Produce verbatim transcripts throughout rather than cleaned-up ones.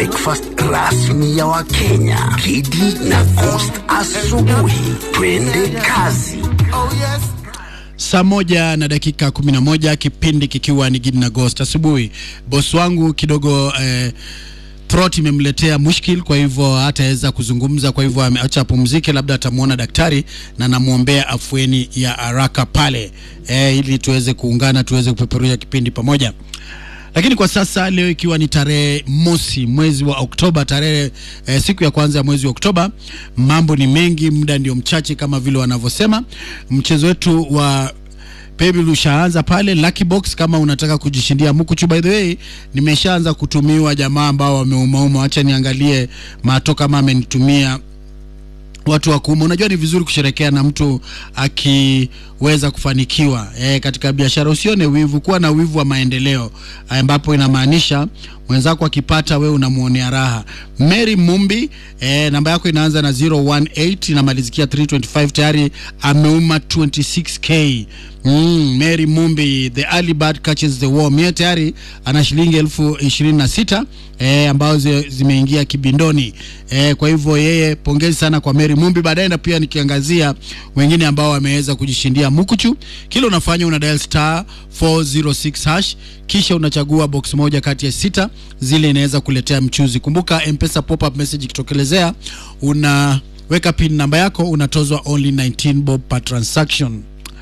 breakfast rasmi ya Wakenya. Kidi na Coast asubuhi. Twende kazi. Oh yes. Saa moja na dakika kumi na moja, kipindi kikiwa ni Gidi na Ghost asubuhi. Boss wangu kidogo eh, throat imemletea mushkil, kwa hivyo hataweza kuzungumza, kwa hivyo ameacha apumzike, labda atamuona daktari na namuombea afueni ya haraka pale eh, ili tuweze kuungana, tuweze kupeperusha kipindi pamoja. Lakini kwa sasa leo ikiwa ni tarehe mosi mwezi wa Oktoba, tarehe eh, siku ya kwanza ya mwezi wa Oktoba, mambo ni mengi, muda ndio mchache kama vile wanavyosema. Mchezo wetu wa Paybill ushaanza pale Lucky Box. Kama unataka kujishindia mkuchu, by the way nimeshaanza kutumiwa jamaa ambao wameumauma. Acha niangalie mato kama amenitumia watu wa kuuma. Unajua ni vizuri kusherekea na mtu akiweza kufanikiwa e, katika biashara. Usione wivu, kuwa na wivu wa maendeleo, ambapo inamaanisha mwenzako akipata wewe unamuonea raha. Mary Mumbi e, namba yako inaanza na zero one eight inamalizikia three twenty-five, tayari ameuma twenty-six K. Mm, Mary Mumbi, the early bird catches the worm. Yeye tayari ana shilingi elfu ishirini na sita eh, ambazo zimeingia kibindoni. Eh, kwa hivyo yeye pongezi sana kwa Mary Mumbi. Baadaye na pia nikiangazia wengine ambao wameweza kujishindia mkuchu. Kila unafanya una dial star four oh six hash, kisha unachagua box moja kati ya sita zile inaweza kuletea mchuzi. Kumbuka M-Pesa pop-up message ikitokelezea, unaweka pin namba yako, unatozwa only nineteen bob per transaction.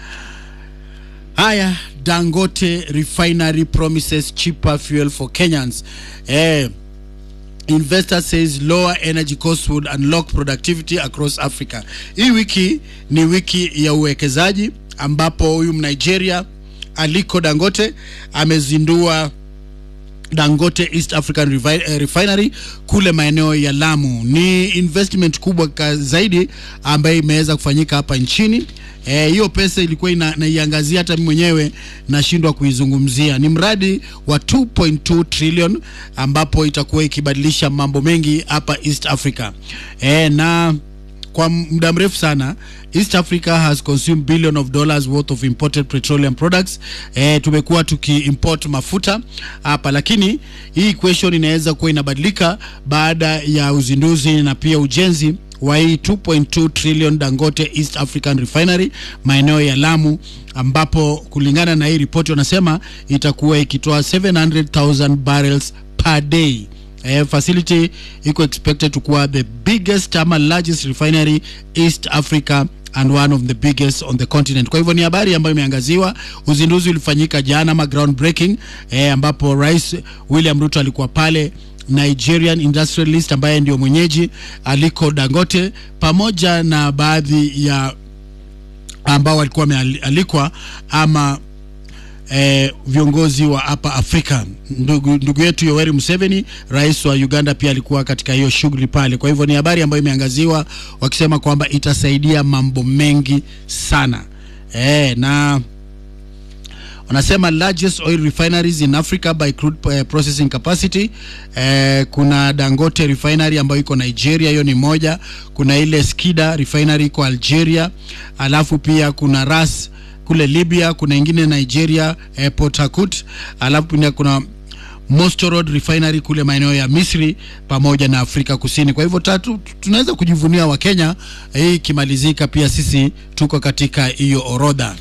Haya, Dangote Refinery promises cheaper fuel for Kenyans. Eh, investor says lower energy costs would unlock productivity across Africa. Hii wiki ni wiki ya uwekezaji, ambapo huyu Nigeria Aliko Dangote amezindua Dangote East African Refinery kule maeneo ya Lamu. Ni investment kubwa zaidi ambayo imeweza kufanyika hapa nchini. Eh, hiyo pesa ilikuwa inaiangazia hata mimi mwenyewe nashindwa kuizungumzia. Ni mradi wa two point two trillion ambapo itakuwa ikibadilisha mambo mengi hapa East Africa. Eh, na kwa muda mrefu sana East Africa has consumed billion of dollars worth of imported petroleum products. Eh, tumekuwa tuki-import mafuta hapa, lakini hii equation inaweza kuwa inabadilika baada ya uzinduzi na pia ujenzi wa hii two point two trillion Dangote East African Refinery maeneo ya Lamu, ambapo kulingana na hii report wanasema itakuwa ikitoa seven hundred thousand barrels per day. Uh, facility iko expected to kuwa the biggest ama largest refinery East Africa and one of the biggest on the continent. Kwa hivyo ni habari ambayo imeangaziwa. Uzinduzi ulifanyika jana, ama groundbreaking, eh, ambapo Rais William Ruto alikuwa pale. Nigerian industrialist ambaye ndio mwenyeji Aliko Dangote, pamoja na baadhi ya ambao walikuwa wamealikwa ama Eh, viongozi wa hapa Afrika. Ndugu, ndugu yetu Yoweri Museveni, rais wa Uganda, pia alikuwa katika hiyo shughuli pale. Kwa hivyo ni habari ambayo imeangaziwa, wakisema kwamba itasaidia mambo mengi sana. Eh, na wanasema largest oil refineries in Africa by crude uh, processing capacity. Eh, kuna Dangote Refinery ambayo iko Nigeria, hiyo ni moja. Kuna ile Skida Refinery iko Algeria. Alafu pia kuna Ras kule Libya, kuna ingine Nigeria, eh, Port Harcourt. Alafu kuna Mosto Road Refinery kule maeneo ya Misri pamoja na Afrika Kusini. Kwa hivyo tatu tunaweza kujivunia wa Kenya. Hii kimalizika pia sisi tuko katika hiyo orodha.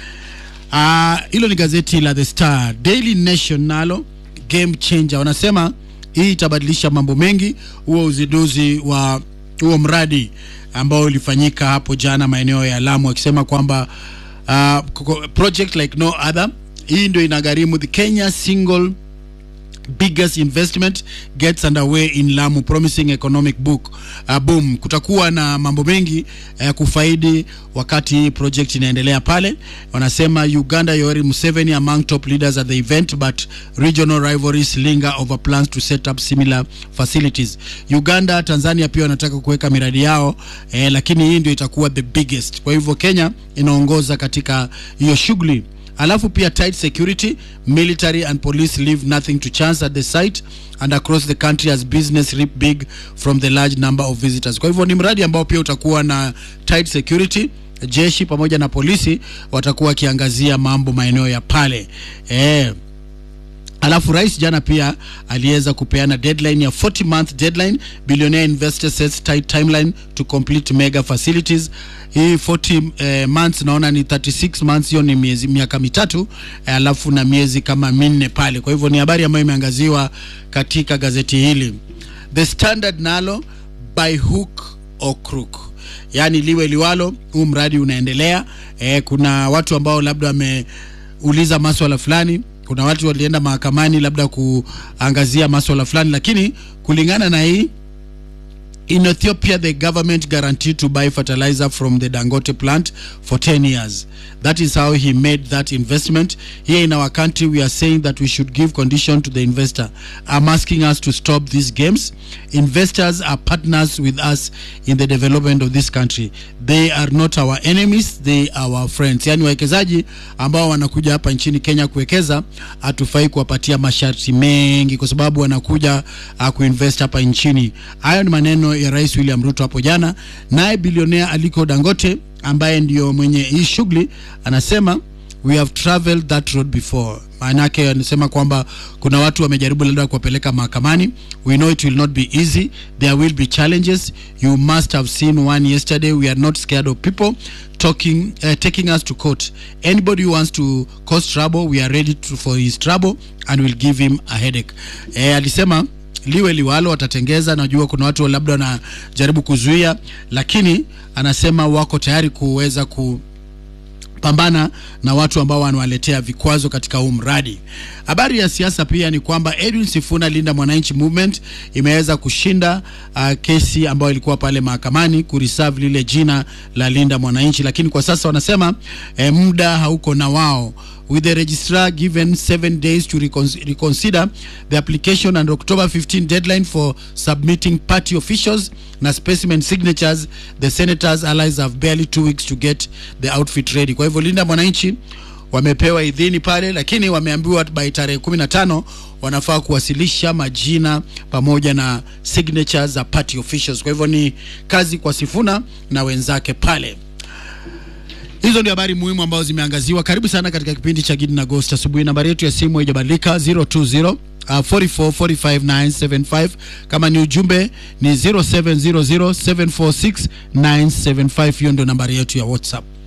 Ah, uh, hilo ni gazeti la The Star. Daily Nation nalo game changer, wanasema hii itabadilisha mambo mengi. Huo uzinduzi wa huo mradi ambao ulifanyika hapo jana maeneo ya Lamu, akisema kwamba Uh, project like no other. Hii ndio inagharimu the Kenya single biggest investment gets underway in Lamu, promising economic book uh, boom. Kutakuwa na mambo mengi uh, kufaidi wakati project inaendelea pale. Wanasema Uganda Yoweri Museveni among top leaders at the event, but regional rivalries linger over plans to set up similar facilities. Uganda, Tanzania pia wanataka kuweka miradi yao, eh, lakini hii ndio itakuwa the biggest. Kwa hivyo Kenya inaongoza katika hiyo shughuli. Alafu pia tight security, military and police leave nothing to chance at the site and across the country as business reap big from the large number of visitors. Kwa hivyo ni mradi ambao pia utakuwa na tight security. Jeshi pamoja na polisi watakuwa kiangazia mambo maeneo ya pale. Eh, Alafu rais jana pia aliweza kupeana deadline ya forty month deadline. Billionaire investor sets tight timeline to complete mega facilities. Hii forty eh, months naona ni thirty-six months, hiyo ni miezi miaka mitatu, eh, alafu na miezi kama minne pale. Kwa hivyo ni habari ambayo imeangaziwa katika gazeti hili. The Standard nalo by hook or crook, yani liwe liwalo, huu mradi unaendelea. Eh, kuna watu ambao labda wameuliza masuala fulani, kuna watu walienda mahakamani labda kuangazia masuala fulani, lakini kulingana na hii, in Ethiopia the government guaranteed to buy fertilizer from the Dangote plant for ten years. That is how he made that investment. Here in our country we are saying that we should give condition to the investor. I'm asking us to stop these games. Investors are partners with us in the development of this country. They are not our enemies, they are our friends. Yani wawekezaji ambao wanakuja hapa nchini Kenya kuwekeza, hatufai kuwapatia masharti mengi kwa sababu wanakuja uh, kuinvest hapa nchini. Hayo ni maneno ya Rais William Ruto hapo jana. Naye bilionea Aliko Dangote ambaye ndio mwenye hii shughuli anasema we have traveled that road before. Maana yake anasema kwamba kuna watu wamejaribu labda kuwapeleka mahakamani. We know it will not be easy, there will be challenges. You must have seen one yesterday. We are not scared of people talking uh, taking us to court. Anybody who wants to cause trouble, we are ready to, for his trouble and will give him a headache. Eh, alisema liwe liwalo watatengeza. Najua kuna watu labda wanajaribu kuzuia, lakini anasema wako tayari kuweza kupambana na watu ambao wanawaletea vikwazo katika huu mradi. Habari ya siasa pia ni kwamba Edwin Sifuna Linda Mwananchi Movement imeweza kushinda uh, kesi ambayo ilikuwa pale mahakamani kureserve lile jina la Linda Mwananchi, lakini kwa sasa wanasema eh, muda hauko na wao. With the registrar given seven days to recon- reconsider the application and October fifteenth deadline for submitting party officials na specimen signatures, the senators allies have barely two weeks to get the outfit ready. Kwa hivyo Linda Mwananchi wamepewa idhini pale, lakini wameambiwa by tarehe kumi na tano wanafaa kuwasilisha majina pamoja na signatures za party officials. Kwa hivyo ni kazi kwa Sifuna na wenzake pale. Hizo ndio habari muhimu ambazo zimeangaziwa. Karibu sana katika kipindi cha Gidi na Ghost asubuhi. Nambari yetu ya simu haijabadilika zero two zero four four four five nine seven five. Kama ni ujumbe ni zero seven zero zero seven four six nine seven five. Hiyo ndio nambari yetu ya WhatsApp.